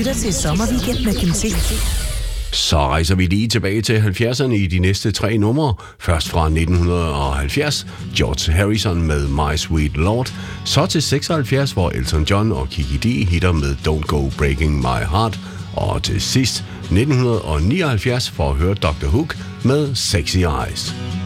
lytter til Sommerweekend med Kim T. Så rejser vi lige tilbage til 70'erne i de næste 3 numre. Først fra 1970, George Harrison med My Sweet Lord. Så til 76, hvor Elton John og Kiki D hitter med Don't Go Breaking My Heart. Og til sidst 1979 for at høre Dr. Hook med Sexy Eyes.